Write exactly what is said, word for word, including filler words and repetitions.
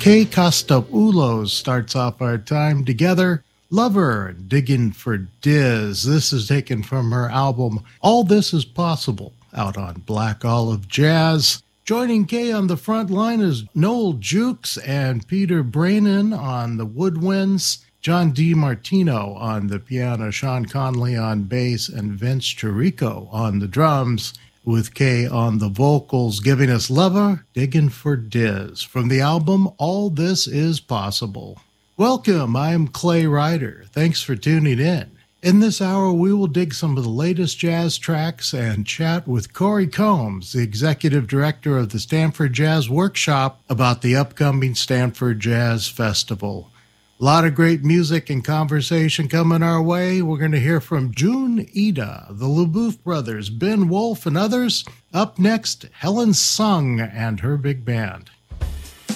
Kay Costopoulos starts off our time together. Lover, Digging for Diz. This is taken from her album All This Is Possible, out on Black Olive Jazz. Joining Kay on the front line is Noel Jukes and Peter Brainin on the woodwinds, John DiMartino on the piano, Sean Conley on bass, and Vince Chirico on the drums, with Kay on the vocals, giving us Lover, Digging for Diz, from the album All This Is Possible. Welcome, I'm Clay Ryder. Thanks for tuning in. In this hour, we will dig some of the latest jazz tracks and chat with Corey Combs, the executive director of the Stanford Jazz Workshop, about the upcoming Stanford Jazz Festival. A lot of great music and conversation coming our way. We're going to hear from June Ida, the LaBeouf brothers, Ben Wolf, and others. Up next, Helen Sung and her big band.